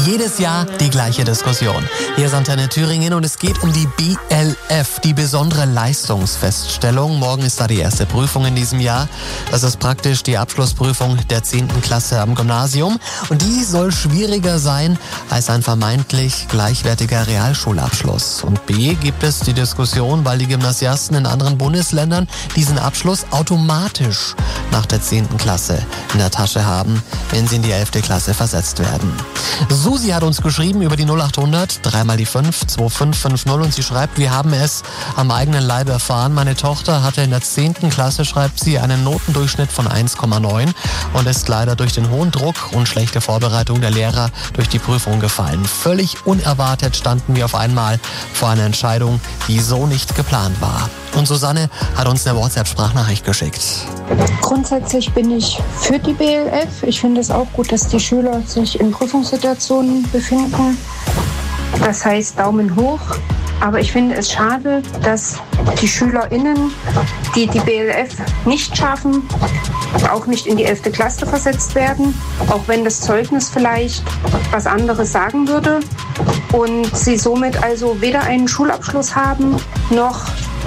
Jedes Jahr die gleiche Diskussion. Hier ist Antenne Thüringen und es geht um die BLF, die besondere Leistungsfeststellung. Morgen ist da die erste Prüfung in diesem Jahr. Das ist praktisch die Abschlussprüfung der 10. Klasse am Gymnasium. Und die soll schwieriger sein als ein vermeintlich gleichwertiger Realschulabschluss. Und B gibt es die Diskussion, weil die Gymnasiasten in anderen Bundesländern diesen Abschluss automatisch nach der 10. Klasse in der Tasche haben, wenn sie in die 11. Klasse versetzt werden. Susi hat uns geschrieben über die 0800 3 mal die 5 2550 und sie schreibt, wir haben es am eigenen Leib erfahren. Meine Tochter hatte in der 10. Klasse, schreibt sie, einen Notendurchschnitt von 1,9 und ist leider durch den hohen Druck und schlechte Vorbereitung der Lehrer durch die Prüfung gefallen. Völlig unerwartet standen wir auf einmal vor einer Entscheidung, die so nicht geplant war. Und Susanne hat uns eine WhatsApp-Sprachnachricht geschickt. Grundsätzlich bin ich für die BLF. Ich finde es auch gut, dass die Schüler sich in Prüfungssituationen befinden. Das heißt Daumen hoch. Aber ich finde es schade, dass die SchülerInnen, die die BLF nicht schaffen, auch nicht in die 11. Klasse versetzt werden, auch wenn das Zeugnis vielleicht was anderes sagen würde und sie somit also weder einen Schulabschluss haben, noch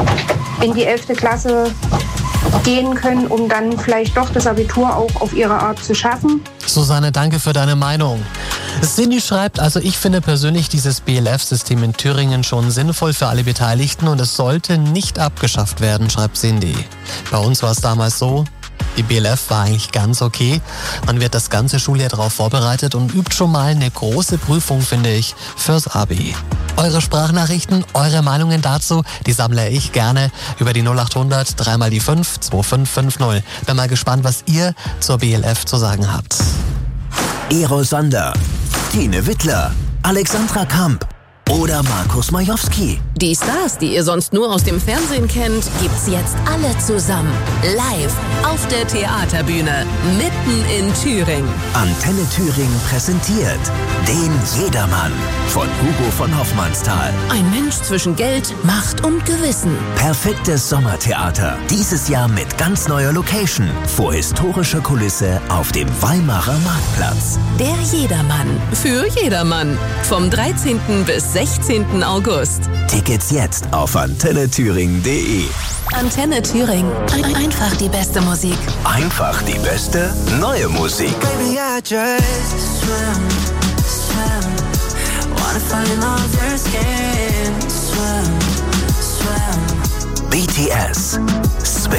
in die 11. Klasse gehen können, um dann vielleicht doch das Abitur auch auf ihre Art zu schaffen. Susanne, danke für deine Meinung. Cindy schreibt, also ich finde persönlich dieses BLF-System in Thüringen schon sinnvoll für alle Beteiligten und es sollte nicht abgeschafft werden, schreibt Cindy. Bei uns war es damals so, die BLF war eigentlich ganz okay. Man wird das ganze Schuljahr darauf vorbereitet und übt schon mal eine große Prüfung, finde ich, fürs Abi. Eure Sprachnachrichten, eure Meinungen dazu, die sammle ich gerne über die 0800 3 mal die 5 2550. Bin mal gespannt, was ihr zur BLF zu sagen habt. Ero Sander, Tine Wittler, Alexandra Kamp oder Markus Majowski. Die Stars, die ihr sonst nur aus dem Fernsehen kennt, gibt's jetzt alle zusammen. Live auf der Theaterbühne, mitten in Thüringen. Antenne Thüringen präsentiert den Jedermann von Hugo von Hoffmannsthal. Ein Mensch zwischen Geld, Macht und Gewissen. Perfektes Sommertheater. Dieses Jahr mit ganz neuer Location. Vor historischer Kulisse auf dem Weimarer Marktplatz. Der Jedermann. Für jedermann. Vom 13. bis 16. August. Tickets jetzt auf antennethüringen.de. Antenne Thüringen. Einfach die beste Musik. Einfach die beste neue Musik. Baby, I just swim. Wanna find all of your skin. Swim. BTS.